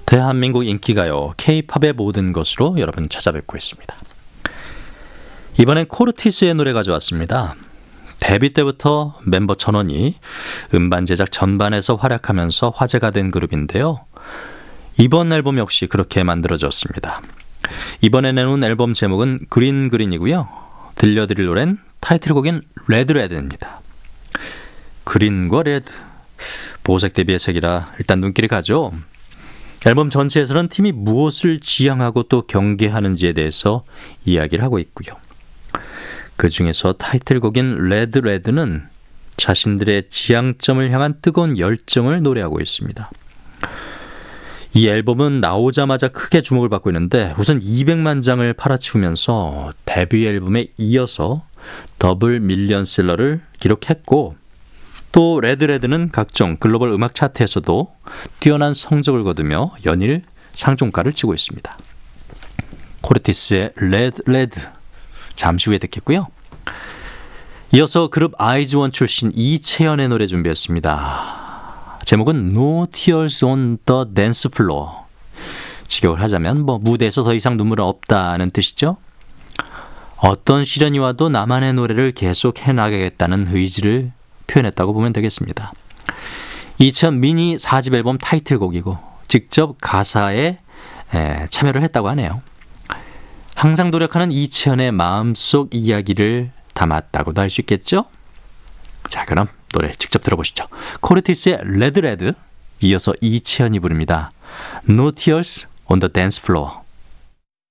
대한민국 인기가요 K-팝의 모든 것으로 여러분 찾아뵙고 있습니다. 이번엔 코르티스의 노래 가져왔습니다. 데뷔 때부터 멤버 전원이 음반 제작 전반에서 활약하면서 화제가 된 그룹인데요. 이번 앨범 역시 그렇게 만들어졌습니다. 이번에 내놓은 앨범 제목은 그린이고요. 들려드릴 노래는 타이틀곡인 레드입니다. 그린과 레드, 보색 대비의 색이라 일단 눈길이 가죠. 앨범 전체에서는 팀이 무엇을 지향하고 또 경계하는지에 대해서 이야기를 하고 있고요. 그 중에서 타이틀곡인 레드는 자신들의 지향점을 향한 뜨거운 열정을 노래하고 있습니다. 이 앨범은 나오자마자 크게 주목을 받고 있는데 우선 200만 장을 팔아치우면서 데뷔 앨범에 이어서 더블 밀리언셀러를 기록했고, 또 레드는 각종 글로벌 음악 차트에서도 뛰어난 성적을 거두며 연일 상종가를 치고 있습니다. 코르티스의 레드 잠시 후에 듣겠고요. 이어서 그룹 아이즈원 출신 이채연의 노래 준비했습니다. 제목은 No Tears on the Dance Floor. 직역을 하자면 무대에서 더 이상 눈물은 없다는 뜻이죠. 어떤 시련이 와도 나만의 노래를 계속 해나가겠다는 의지를 표현했다고 보면 되겠습니다. 2000 미니 4집 앨범 타이틀곡이고 직접 가사에 참여를 했다고 하네요. 항상 노력하는 이채연의 마음속 이야기를 담았다고도 할 수 있겠죠? 자, 그럼 노래 직접 들어보시죠. 코르티스의 레드, 이어서 이채연이 부릅니다. No Tears on the Dance Floor.